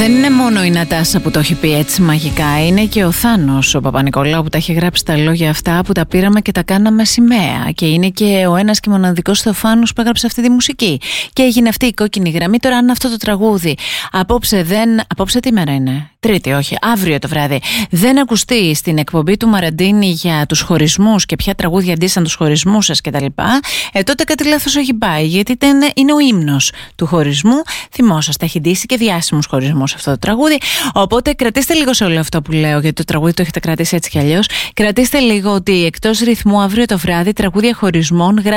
Δεν είναι μόνο η Νατάσα που το έχει πει έτσι μαγικά, είναι και ο Θάνος ο Παπα-Νικολάου που τα έχει γράψει τα λόγια αυτά που τα πήραμε και τα κάναμε σημαία. Και είναι και ο ένας και μοναδικός Θεοφάνους που έγραψε αυτή τη μουσική. Και έγινε αυτή η κόκκινη γραμμή. Τώρα, αν αυτό το τραγούδι απόψε τι μέρα είναι? Τρίτη, όχι, αύριο το βράδυ. Δεν ακουστεί στην εκπομπή του Μαραντίνη για τους χωρισμούς και ποια τραγούδια αντίσταν τους χωρισμούς σας κτλ. Τότε κάτι λάθος έχει πάει, γιατί είναι ο ύμνος του χωρισμού. Θυμόσαστε, έχει ντύσει και διάσημους χωρισμούς αυτό το τραγούδι. Οπότε κρατήστε λίγο σε όλο αυτό που λέω, γιατί το τραγούδι το έχετε κρατήσει έτσι κι αλλιώς. Κρατήστε λίγο ότι εκτός ρυθμού αύριο το βράδυ τραγούδια χωρισμών